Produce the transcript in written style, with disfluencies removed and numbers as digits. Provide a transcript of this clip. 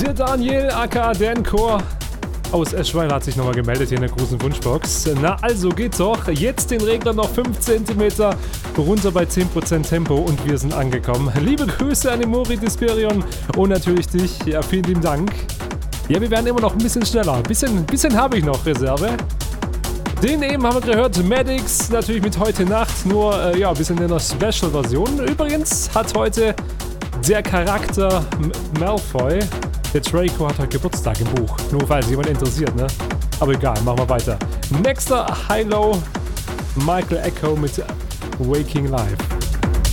hier Daniel, aka Dancore aus Eschweiler hat sich nochmal gemeldet hier in der großen Wunschbox. Na also geht's doch. Jetzt den Regler noch 5 cm runter bei 10% Tempo und wir sind angekommen. Liebe Grüße an den Mori Disperion und natürlich dich. Ja, vielen lieben Dank. Ja, wir werden immer noch ein bisschen schneller. Ein bisschen habe ich noch Reserve. Den eben haben wir gehört, Maddox, natürlich mit heute Nacht, nur ja, ein bisschen in einer Special-Version. Übrigens hat heute der Charakter Malfoy, der Draco, hat heute Geburtstag im Buch. Nur falls jemand interessiert, ne? Aber egal, machen wir weiter. Nächster High-Low, Michael Echo mit Waking Life.